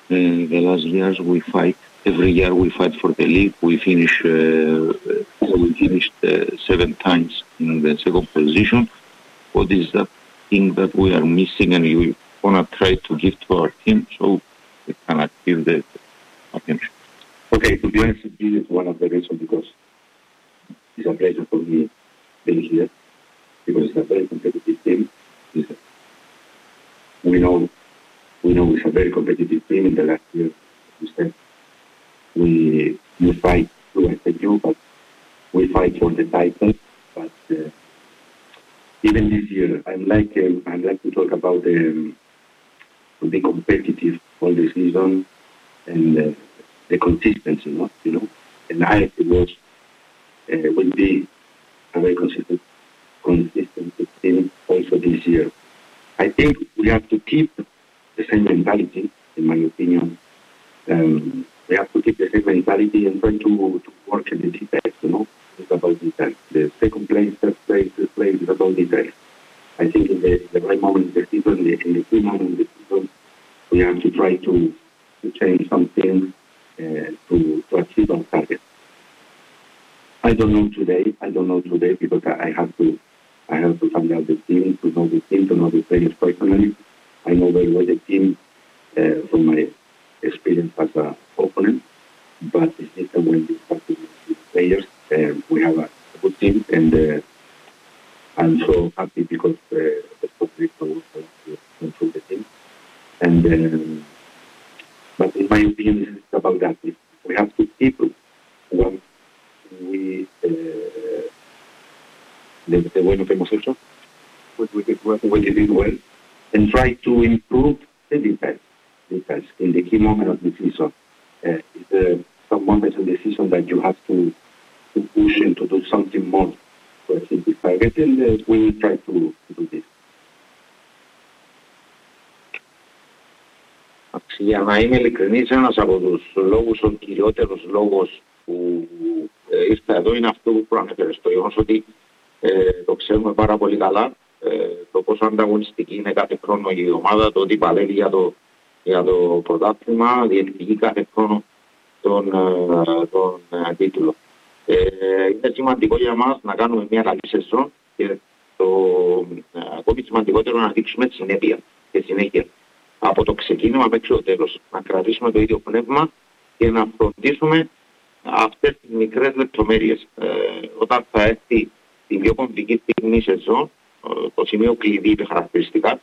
The last years we fight. Every year we fight for the league. We finished 7 times in the second position. What is that thing that we are missing and we want to try to give to our team so we can achieve the championship? Okay, to be honest, this is one of the reasons because it's a pleasure for me being here because it's a very competitive team. We know it's a very competitive team. In the last year, you said we fight to SNU, but we fight for the title. But even this year, I like to talk about to be competitive all the season and the consistency, you know. And I will be a very consistent team also this year. I think we have to keep the same mentality, in my opinion. We have to keep the same mentality and try to work in the details, you know. It's about details. The second place, third place is about details. I think in the right moment in the season, in the key moment in the season, we have to try to change something to achieve our target. I don't know today because I have to find out the team, to know the players personally. I know very well the team from my experience as an opponent, but it's different when you start with players. We have a good team, and I'm so happy because the sponsor was to control the team. And but in my opinion, it's about that. We have to keep what we the bueno que hemos hecho, what we did well, and try to improve the defense in the key moment of the season. It's some moments in the season that you have to push and to do something more to achieve this target, and we will try to do this. Για να είμαι ειλικρινής, ένας από τους λόγους, ο κυριότερος λόγος που ήρθα εδώ είναι αυτό που προανέφερες, το γεγονός ότι το ξέρουμε πάρα πολύ καλά, το πόσο ανταγωνιστική είναι κάθε χρόνο η ομάδα, το ότι παλεύει για το πρωτάθλημα, διεκδικεί κάθε χρόνο τον τίτλο. Είναι σημαντικό για μας να κάνουμε μια καλή σεζόν και το ακόμη σημαντικότερο να δείξουμε συνέπεια και συνέχεια. Από το ξεκίνημα μέχρι το τέλος. Να κρατήσουμε το ίδιο πνεύμα και να φροντίσουμε αυτές τις μικρές λεπτομέρειες. Όταν θα έρθει την πιο κομβική στιγμή σεζόν, το σημείο κλειδί χαρακτηριστικά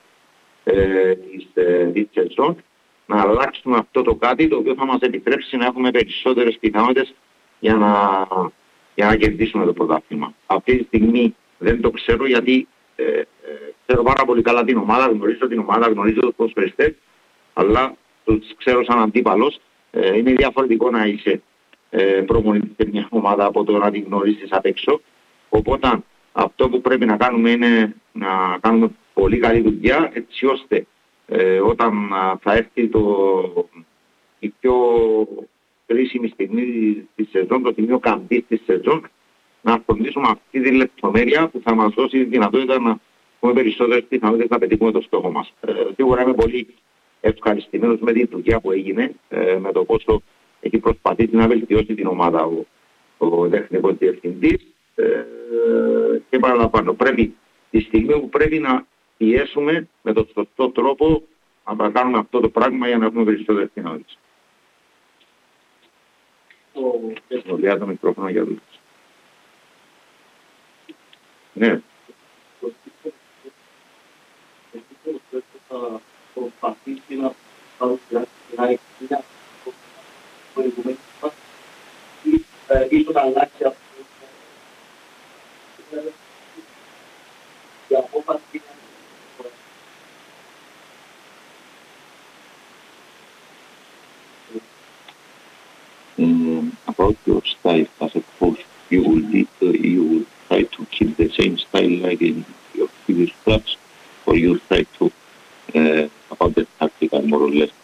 της σεζόν, να αλλάξουμε αυτό το κάτι το οποίο θα μας επιτρέψει να έχουμε περισσότερες πιθανότητες για να κερδίσουμε το πρωτάθλημα. Αυτή τη στιγμή δεν το ξέρω γιατί ξέρω πάρα πολύ καλά την ομάδα, γνωρίζω τους ποδοσφαιριστές, αλλά τους ξέρω σαν αντίπαλος. Είναι διαφορετικό να είσαι προπονητής σε μια ομάδα από το να την γνωρίσεις απ' έξω. Οπότε αυτό που πρέπει να κάνουμε είναι να κάνουμε πολύ καλή δουλειά έτσι ώστε όταν θα έρθει η πιο κρίσιμη στιγμή της σεζόν, το σημείο καμπής της σεζόν, να φροντίσουμε αυτή τη λεπτομέρεια που θα μας δώσει τη δυνατότητα να έχουμε περισσότερες πιθανότητες να πετύχουμε το στόχο μας. Σίγουρα είμαι πολύ ευχαριστημένος με τη δουλειά που έγινε, με το πόσο έχει προσπαθήσει να βελτιώσει την ομάδα ο τεχνικός διευθυντής. Και παραλαμβάνω, πρέπει τη στιγμή που πρέπει να πιέσουμε με τον σωστό τρόπο να κάνουμε αυτό το πράγμα για να έχουμε περισσότερες πιθανότητες. Σχολιά το μικρόφωνο για δουλειές. Ναι. Θα προσπαθήσει να παρουσιάσει μια εκκλησία προηγουμένως ή ίσως αλλάξει αυτό η απόφαση about your style as a coach, you will try to keep the same style like in your previous clubs, or you try to about the tactical more or less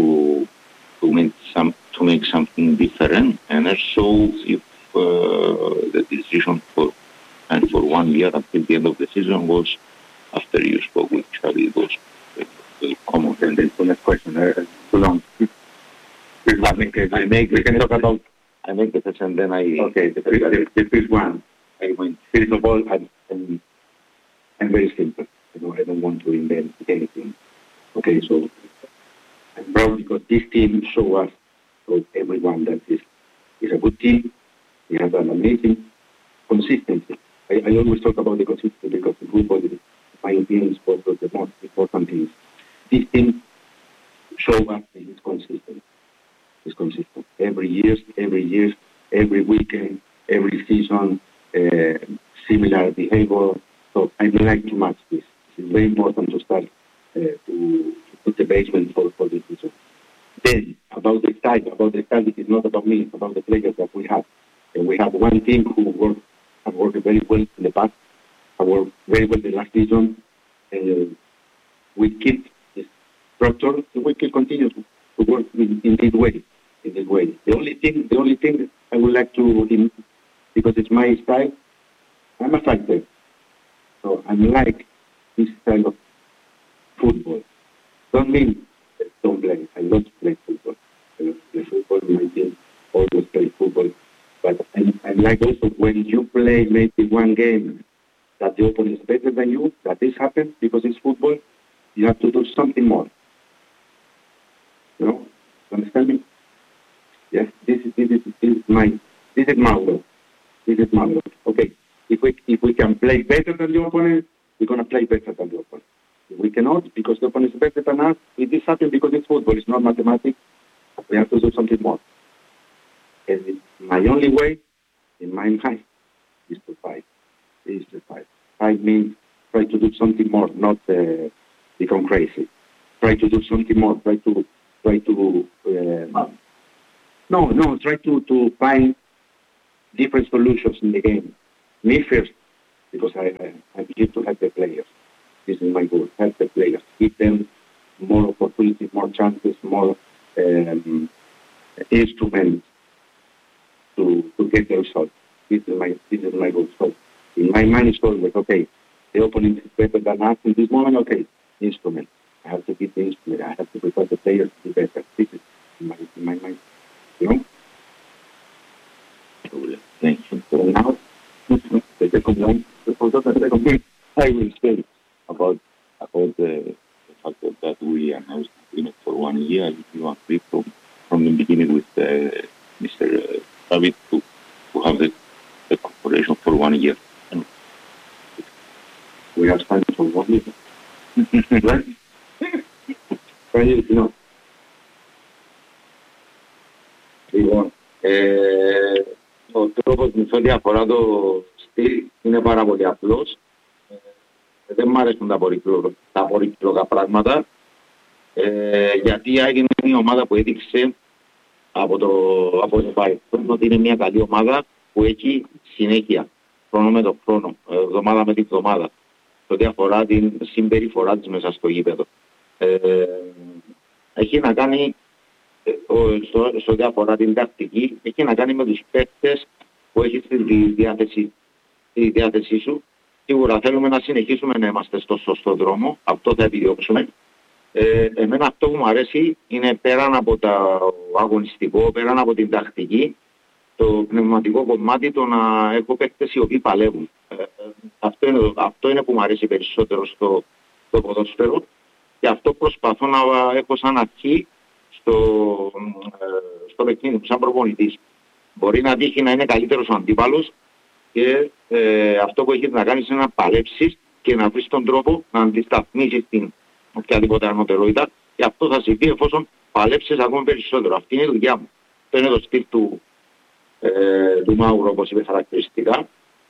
to make something different, and also if the decision for 1 year until the end of the season was after you spoke with Xavi, it was common. And then the next question, too long. make this and then Okay, the first one. I went. First of all, I'm very simple. I don't want to invent anything. Okay, so I'm proud because this team show us, so everyone that is a good team. We have an amazing consistency. I always talk about the consistency because the football, in my opinion, is one of the most important things. This team show us that it's consistent. It's consistent. Every year, every weekend, every season, similar behavior. So I like to match this. It's very important to start to put the basement for this season. Then, about the style, it is not about me, it's about the players that we have. And we have one team who have worked very well in the past, have worked very well the last season. We keep this structure, and we can continue to work in this way. The only thing I would like to, because it's my style, I'm a fighter. So I like this style of football. Don't mean don't play. I love to play football. I love to play football. My team always play football. But I like also when you play maybe one game that the opponent is better than you, that this happens because it's football, you have to do something more. You understand me? Yes, this is my role. Okay, if we can play better than the opponent, we're gonna play better than the opponent. If we cannot, because the opponent is better than us, it is happening because it's football. It's not mathematics. We have to do something more. And my only way, in my mind, is to fight. Fight means try to do something more, not become crazy. Try to do something more. Try to find different solutions in the game. Me first, because I'm here to help the players. This is my goal. Help the players. Give them more opportunities, more chances, more instruments to get the result. This is my goal. So in my mind it's always, okay, the opponent is better than us in this moment, okay, instrument. I have to give the instrument. I have to prepare the players to be better. This is in my mind. Thank you. So now, the second one, I will say about the fact that we announced agreement for 1 year. If you agree from the beginning with Mr. David to have the corporation for 1 year. We have signed for 1 year. Right? Λοιπόν, ο τρόπος σε ό,τι αφορά το στυλ είναι πάρα πολύ απλός. Δεν μ' αρέσουν τα πολύπλοκα πράγματα, γιατί έγινε μια ομάδα που έδειξε από το παρελθόν ότι είναι μια καλή ομάδα που έχει συνέχεια, χρόνο με το χρόνο, εβδομάδα με την εβδομάδα, σε ό,τι αφορά την συμπεριφορά της μέσα στο γήπεδο. Έχει να κάνει, σε ό,τι αφορά την τακτική, έχει να κάνει με τους παίκτες που έχεις στη διάθεσή σου. Σίγουρα θέλουμε να συνεχίσουμε να είμαστε στο σωστό δρόμο, αυτό θα επιδιώξουμε. Εμένα αυτό που μου αρέσει είναι πέραν από το αγωνιστικό, πέραν από την τακτική, το πνευματικό κομμάτι, το να έχω παίκτες οι οποίοι παλεύουν. Αυτό είναι που μου αρέσει περισσότερο στο ποδόσφαιρο και αυτό προσπαθώ να έχω σαν αρχή στο παιχνίδι μου, σαν προπονητής. Μπορεί να τύχει να είναι καλύτερος ο αντίπαλος και αυτό που έχεις να κάνεις είναι να παλέψεις και να βρεις τον τρόπο να αντισταθμίσεις την οποιαδήποτε ανωτερότητα και αυτό θα συμβεί εφόσον παλέψεις ακόμα περισσότερο. Αυτή είναι η δουλειά μου. Αυτό είναι το στυλ του Μάουρο, όπως είπε χαρακτηριστικά.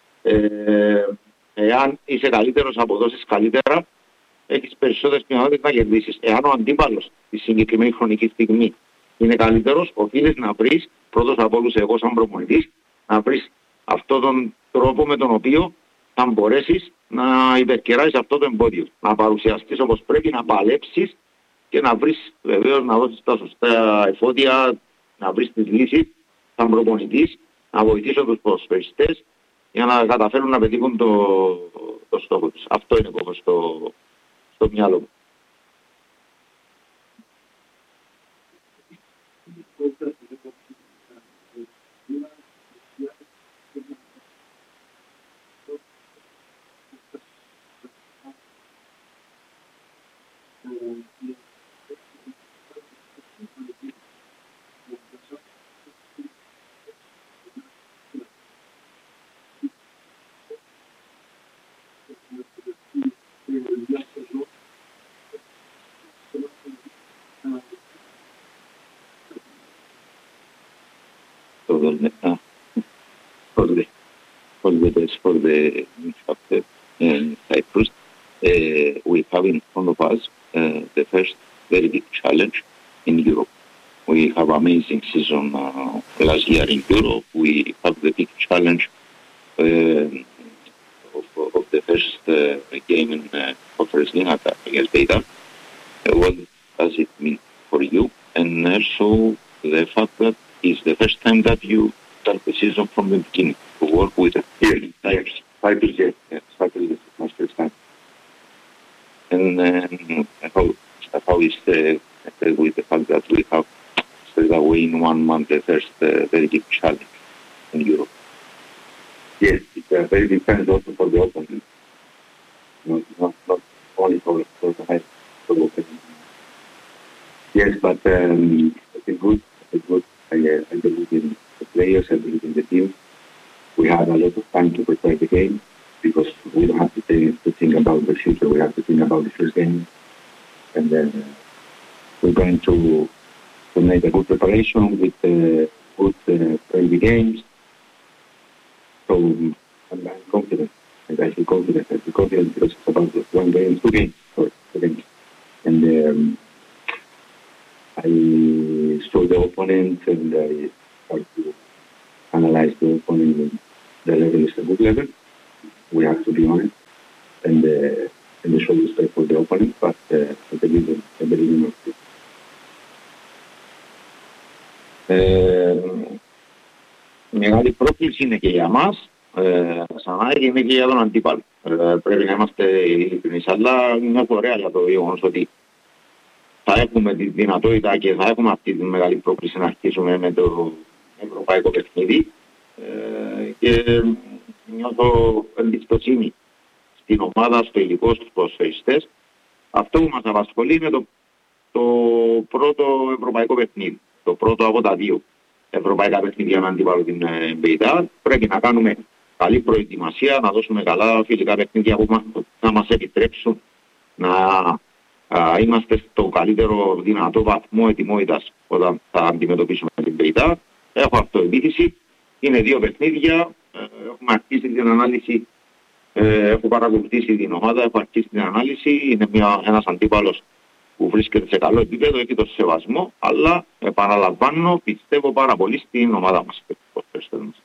Εάν είσαι καλύτερος, αποδώσεις καλύτερα, έχεις περισσότερες πιθανότητες να κερδίσεις. Εάν ο αντίπαλος στη συγκεκριμένη χρονική στιγμή είναι καλύτερος, οφείλεις να βρεις, πρώτος από όλους εγώ σαν προπονητής, να βρεις αυτόν τον τρόπο με τον οποίο θα μπορέσεις να υπερκεράσεις αυτό το εμπόδιο. Να παρουσιαστείς όπως πρέπει, να παλέψεις και να βρεις βεβαίως να δώσεις τα σωστά εφόδια, να βρεις τις λύσεις σαν προπονητής, να βοηθήσω τους ποδοσφαιριστές για να καταφέρουν να πετύχουν το στόχο τους. Αυτό είναι που έχω στο μυαλό μου. for the new chapter in Cyprus. We have in front of us the first very big challenge in Europe. We have amazing season last year in Europe. We have the big challenge of the first game in Conference League against Beta. What does it mean for you? And also the fact that it's the first time that you start the season from the beginning to work with it. Yes, Cyprus is my first time. And how is with the fact that we have straight away in 1 month the first very big challenge in Europe? Yes, it's very different also for the opponent. Not only for the high for the opponent. Yes, but it's good. I believe in the players, I believe in the team. We had a lot of time to prepare the game because we don't have to think about the future. We have to think about the first game. And then we're going to make a good preparation with good friendly games. So I'm confident. And I feel confident. I feel confident because it's about 1 game, 2 games. Sorry, 2 games. And I saw the opponent and I start to analyze the opponent. The level is a good level. We have to be honest and show respect for the opponent, but I believe in it. Μεγάλη πρόκληση είναι και για μας, ξανά είναι και για τον αντίπαλο. Πρέπει να είμαστε ειλικρινείς, αλλά είναι ωραία για το γεγονός ότι θα έχουμε τη δυνατότητα και θα έχουμε αυτή τη μεγάλη πρόκληση να αρχίσουμε με το ευρωπαϊκό παιχνίδι και νιώθω εμπιστοσύνη στην ομάδα, στο υλικό, στους ποδοσφαιριστές. Αυτό που μας απασχολεί είναι το πρώτο ευρωπαϊκό παιχνίδι, το πρώτο από τα 2 ευρωπαϊκά παιχνίδια με αντίπαλο την Μπεϊτά. Πρέπει να κάνουμε καλή προετοιμασία, να δώσουμε καλά φιλικά παιχνίδια που θα μας επιτρέψουν να είμαστε στο καλύτερο δυνατό βαθμό ετοιμότητας όταν θα αντιμετωπίσουμε την Μπεϊτά. Έχω αυτοεπίθεση, είναι 2 παιχνίδια, έχουμε αρχίσει την ανάλυση, έχω παρακολουθήσει την ομάδα, έχω αρχίσει την ανάλυση, είναι ένας αντίπαλος που βρίσκεται σε καλό επίπεδο, έχει το σεβασμό, αλλά επαναλαμβάνω, πιστεύω πάρα πολύ στην ομάδα μας.